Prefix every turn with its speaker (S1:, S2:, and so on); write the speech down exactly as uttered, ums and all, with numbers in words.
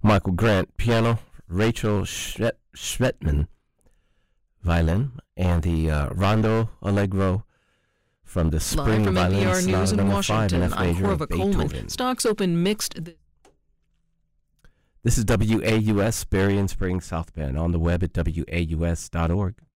S1: Michael Grant, piano, Rachel Schvet- Schvetman, violin, and the uh, Rondo Allegro from the Spring
S2: Live from
S1: Violin
S2: N P R
S1: Sonata
S2: News in
S1: number five in
S2: Washington,
S1: F
S2: I'm
S1: major of
S2: Corva Coleman.
S1: Beethoven.
S2: Stocks open mixed. Th-
S1: This is W A U S, Berrien Springs, South Bend, on the web at W A U S dot org.